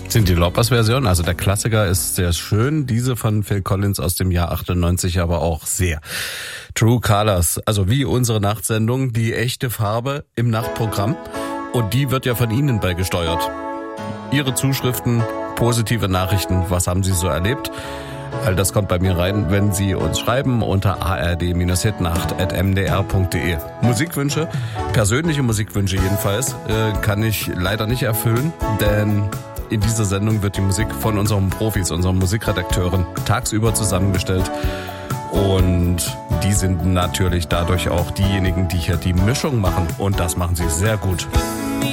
Sind die Lopez-Version, also der Klassiker ist sehr schön, diese von Phil Collins aus dem Jahr 98 aber auch sehr. True Colors, also wie unsere Nachtsendung, die echte Farbe im Nachtprogramm, und die wird ja von Ihnen beigesteuert. Ihre Zuschriften, positive Nachrichten, was haben Sie so erlebt? All das kommt bei mir rein, wenn Sie uns schreiben unter ard-hitnacht@mdr.de. Musikwünsche, persönliche Musikwünsche jedenfalls, kann ich leider nicht erfüllen, denn in dieser Sendung wird die Musik von unseren Profis, unseren Musikredakteuren tagsüber zusammengestellt. Und die sind natürlich dadurch auch diejenigen, die hier die Mischung machen. Und das machen sie sehr gut.